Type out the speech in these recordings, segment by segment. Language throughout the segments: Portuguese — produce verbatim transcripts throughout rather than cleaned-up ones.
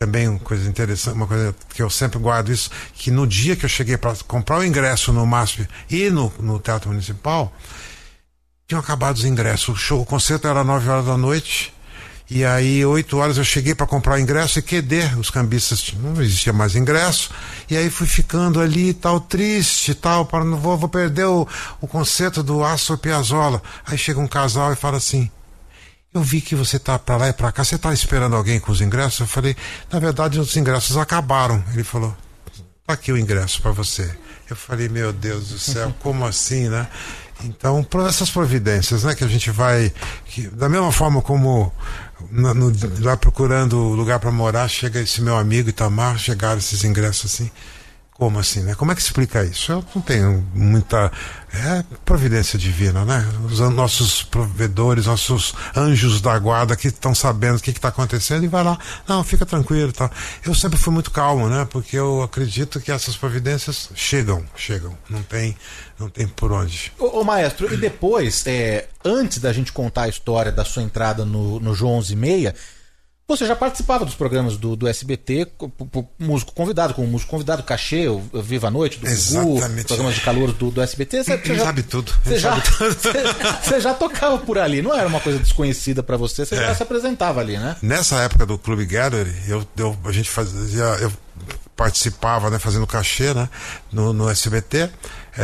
também uma coisa interessante, uma coisa que eu sempre guardo isso, que no dia que eu cheguei para comprar o ingresso no MASP e no, no Teatro Municipal, tinham acabado os ingressos. O show, o concerto era nove horas da noite, e aí oito horas eu cheguei para comprar o ingresso e Q D, os cambistas, não existia mais ingresso, e aí fui ficando ali tal, triste tal, para não vou, vou perder o, o concerto do Astor Piazzolla. Aí chega um casal e fala assim: eu vi que você tá pra lá e pra cá, você tá esperando alguém com os ingressos? Eu falei: na verdade os ingressos acabaram. Ele falou: tá aqui o ingresso pra você. Eu falei: meu Deus do céu, como assim, né? Então, por essas providências, né, que a gente vai, que, da mesma forma como no, no, lá procurando lugar para morar, chega esse meu amigo Itamar, chegaram esses ingressos assim. Como assim, né? Como é que explica isso? Eu não tenho muita... É providência divina, né? Os nossos provedores, nossos anjos da guarda que estão sabendo o que está acontecendo e vai lá, não, fica tranquilo, tá? Eu sempre fui muito calmo, né? Porque eu acredito que essas providências chegam, chegam. Não tem, não tem por onde. Ô, ô maestro, e depois, é, antes da gente contar a história da sua entrada no, no João onze e meia, você já participava dos programas do, do S B T, como músico convidado, como músico convidado, Cachê, o Viva a Noite, do Gugu, programas de calor do, do S B T. Você, você já, sabe tudo. Você já, sabe tudo. Você, você já tocava por ali, não era uma coisa desconhecida para você, você é. já se apresentava ali, né? Nessa época do Clube Gallery, eu, eu, a gente fazia... Eu participava, né, fazendo cachê, né, no, no S B T,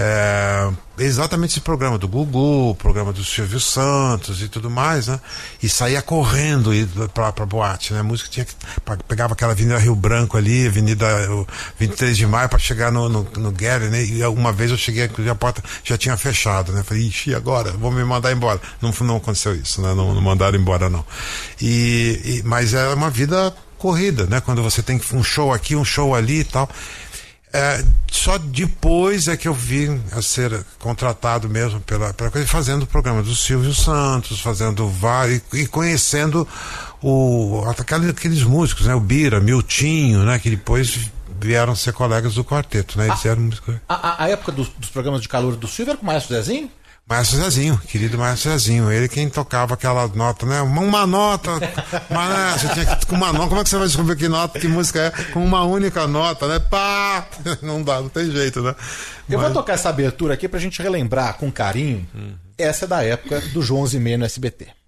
é, exatamente esse programa do Gugu, programa do Silvio Santos e tudo mais, né, e saía correndo pra, pra boate, né, a música tinha que, pegava aquela Avenida Rio Branco ali, Avenida vinte e três de maio para chegar no, no, no Gallery, né, e uma vez eu cheguei, a porta já tinha fechado, né, falei: ixi, agora? Vou me mandar embora. Não, não aconteceu isso, né, não, não mandaram embora não. E, e, mas era uma vida corrida, né? Quando você tem um show aqui, um show ali e tal. É, só depois é que eu vim a ser contratado mesmo pela, pela coisa, fazendo o programa do Silvio Santos, fazendo vários, e, e conhecendo o, aqueles músicos, né? O Bira, Miltinho, né? Que depois vieram ser colegas do quarteto, né? Eles a, eram músicos. A, a época dos, dos programas de calor do Silvio era com o Maestro Zezinho? Maestro Zezinho, querido Maestro Zezinho, ele quem tocava aquela nota, né? Uma nota, mas né, você tinha que com uma nota, como é que você vai descobrir que nota, que música é? Com uma única nota, né? Pá! Não dá, não tem jeito, né? Eu mas... vou tocar essa abertura aqui pra gente relembrar com carinho. Hum. Essa é da época do João onze e meia no S B T.